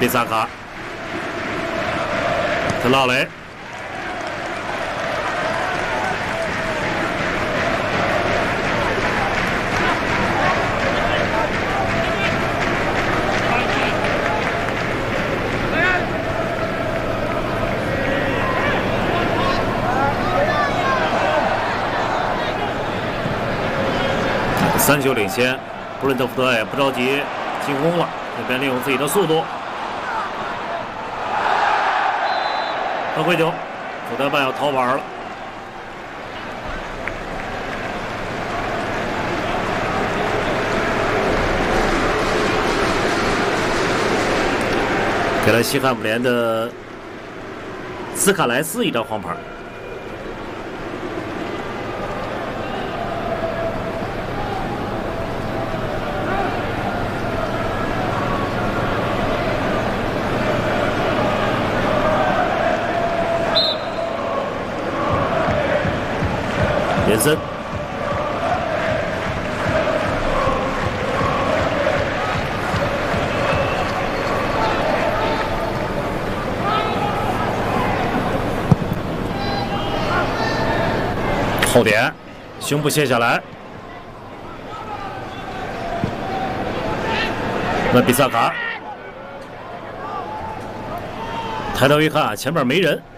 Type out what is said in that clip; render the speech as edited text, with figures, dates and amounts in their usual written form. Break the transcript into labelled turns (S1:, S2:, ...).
S1: 比萨卡，特劳雷。 3球领先，布伦特福德也不着急进攻了，这边利用自己的速度。犯规球，福德曼要逃玩了。给了西汉姆联的斯卡莱斯一张黄牌。 延伸，后点，胸部卸下来。那比萨卡抬头一看，前面没人。